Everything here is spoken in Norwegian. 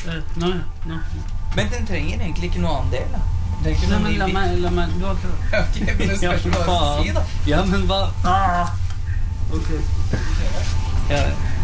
Nå. Men den trenger egentlig ikke noe annen del, da. Nei, men la meg du har klart. Ok, men det skal ikke bare si, da. Ja, men hva? Ok. Ja.